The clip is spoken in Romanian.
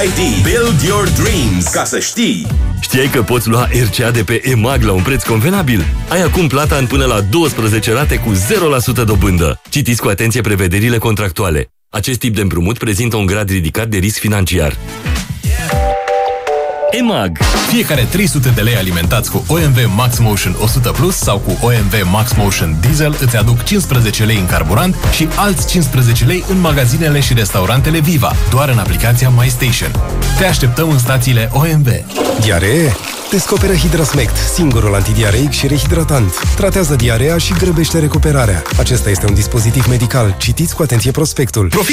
Build your dreams. Ca să știi. Știai că poți lua RCA de pe EMAG la un preț convenabil? Ai acum plata în până la 12 rate cu 0% dobândă. Citiți cu atenție prevederile contractuale. Acest tip de împrumut prezintă un grad ridicat de risc financiar. EMAG. Fiecare 300 de lei alimentați cu OMV Max Motion 100 Plus sau cu OMV Max Motion Diesel îți aduc 15 lei în carburant și alți 15 lei în magazinele și restaurantele Viva, doar în aplicația MyStation. Te așteptăm în stațiile OMV. Diaree? Descoperă Hidrasmect, singurul antidiareic și rehidratant. Tratează diarea și grăbește recuperarea. Acesta este un dispozitiv medical. Citiți cu atenție prospectul.